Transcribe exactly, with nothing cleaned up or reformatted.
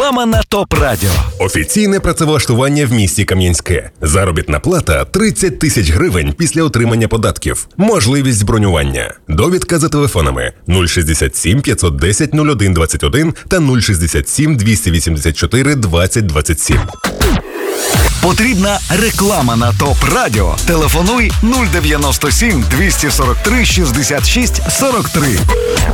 Реклама на ТОП Радіо. Офіційне працевлаштування в місті Кам'янське. Заробітна плата тридцять тисяч гривень після отримання податків. Можливість бронювання. Довідка за телефонами нуль шістдесят сім п'ятсот десять нуль один двадцять один та нуль шістдесят сім двісті вісімдесят чотири двадцять двадцять сім. Потрібна реклама на ТОП Радіо. Телефонуй нуль дев'яносто сім двісті сорок три шістдесят шість сорок три.